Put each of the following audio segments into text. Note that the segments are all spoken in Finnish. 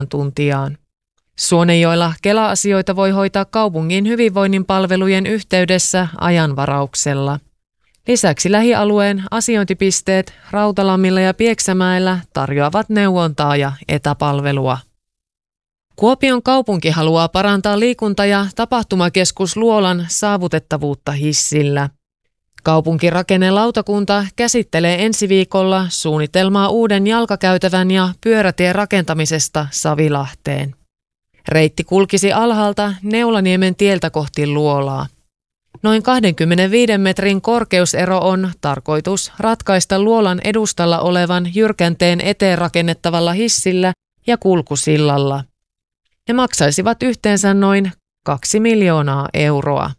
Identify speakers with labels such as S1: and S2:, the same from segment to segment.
S1: tuntijaan. Suonenjoella Kela-asioita voi hoitaa kaupungin hyvinvoinnin palvelujen yhteydessä ajanvarauksella. Lisäksi lähialueen asiointipisteet Rautalammilla ja Pieksämäellä tarjoavat neuvontaa ja etäpalvelua. Kuopion kaupunki haluaa parantaa liikunta- ja tapahtumakeskus Luolan saavutettavuutta hissillä. Kaupunkirakennelautakunta käsittelee ensi viikolla suunnitelmaa uuden jalkakäytävän ja pyörätien rakentamisesta Savilahteen. Reitti kulkisi alhaalta Neulaniemen tieltä kohti Luolaa. Noin 25 metrin korkeusero on tarkoitus ratkaista Luolan edustalla olevan jyrkänteen eteen rakennettavalla hissillä ja kulkusillalla. Ne maksaisivat yhteensä noin 2 miljoonaa euroa.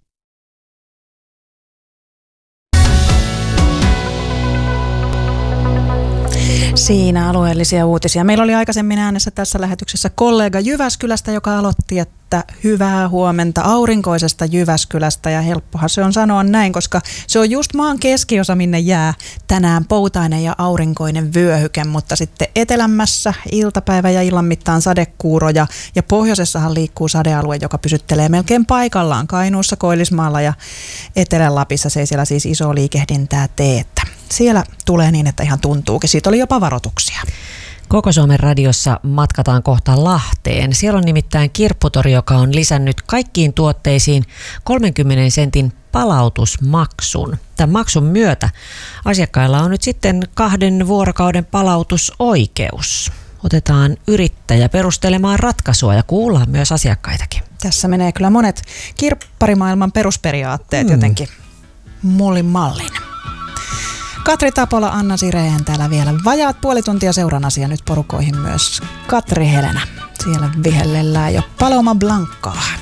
S2: Siinä alueellisia uutisia. Meillä oli aikaisemmin äänessä tässä lähetyksessä kollega Jyväskylästä, joka aloitti, että hyvää huomenta aurinkoisesta Jyväskylästä. Ja helppohan se on sanoa näin, koska se on just maan keskiosa, minne jää tänään poutainen ja aurinkoinen vyöhyke. Mutta sitten etelämmässä iltapäivä ja illan mittaan sadekuuroja. Ja pohjoisessahan liikkuu sadealue, joka pysyttelee melkein paikallaan Kainuussa, Koillismaalla ja Etelä-Lapissa. Se ei siellä siis isoa liikehdintää tee, että siellä tulee niin, että ihan tuntuukin. Siitä oli jopa varoituksia.
S3: Koko Suomen radiossa matkataan kohta Lahteen. Siellä on nimittäin kirpputori, joka on lisännyt kaikkiin tuotteisiin 30 sentin palautusmaksun. Tämän maksun myötä asiakkailla on nyt sitten 2 vuorokauden palautusoikeus. Otetaan yrittäjä perustelemaan ratkaisua ja kuullaan myös asiakkaitakin.
S2: Tässä menee kyllä monet kirpparimaailman perusperiaatteet jotenkin mullin mallin. Katri Tapola, Anna Sireen täällä vielä. Vajaat puoli tuntia seuran asia nyt porukoihin myös Katri Helena. Siellä vihellellään jo Paloma Blancaa.